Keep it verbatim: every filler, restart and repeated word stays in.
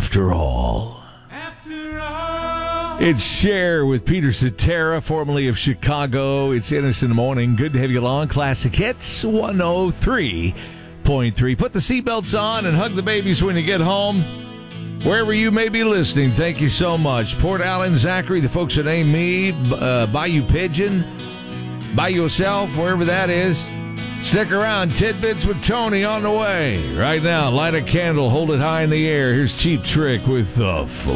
After All. After all. It's Cher with Peter Cetera, formerly of Chicago. It's Innocent Morning. Good to have you along. Classic Hits one oh three point three. Put the seatbelts on and hug the babies when you get home. Wherever you may be listening, thank you so much. Port Allen, Zachary, the folks that ain't me, uh, Bayou Pigeon, by yourself, wherever that is. Stick around. Tidbits with Tony on the way. Right now, light a candle, hold it high in the air. Here's Cheap Trick with the